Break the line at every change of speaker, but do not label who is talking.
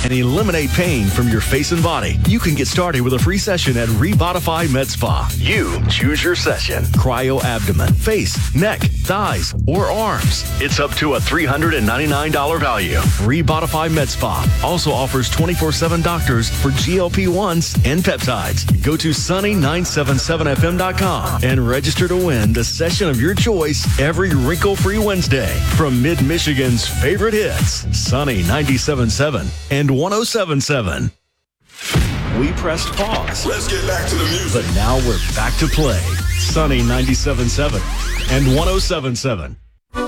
and eliminate pain from your face and body. You can get started with a free session at Rebodify Med Spa. You choose your session. Cryo abdomen, face, neck, thighs, or arms. It's up to a $399 value. Rebodify Med Spa also offers 24/7 doctors for GLP-1s and peptides. Go to sunny977fm.com and register to win the session of your choice every wrinkle-free Wednesday. From Mid-Michigan's favorite hits, Sunny 97.7 and 107.7. We pressed pause.
Let's get back to the music.
But now we're back to play. Sunny 97.7 and 107.7.